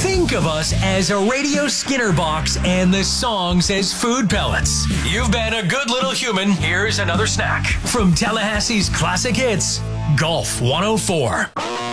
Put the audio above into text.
Think of us as a radio Skinner box and the songs as food pellets. You've been a good little human. Here's another snack. From Tallahassee's classic hits, Golf 104.